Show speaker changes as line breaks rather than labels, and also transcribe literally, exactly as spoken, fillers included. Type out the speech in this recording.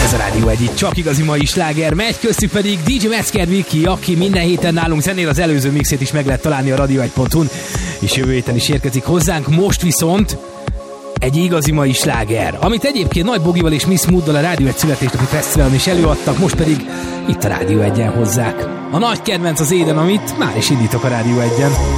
Ez a Rádió egy itt csak igazi mai sláger megy, köztük pedig dé dzsé Metzger Viki, aki minden héten nálunk zenél, az előző mixét is meg lehet találni a radio egy pont hu-n, és jövő héten is érkezik hozzánk. Most viszont egy igazi mai sláger, amit egyébként Nagy Bogival és Miss Mooddal a Rádió egy születésnapi fesztiválon is előadtak, most pedig itt a Rádió egyen hozzák. A nagy kedvenc az Éden, amit már is indítok a Rádió egyen.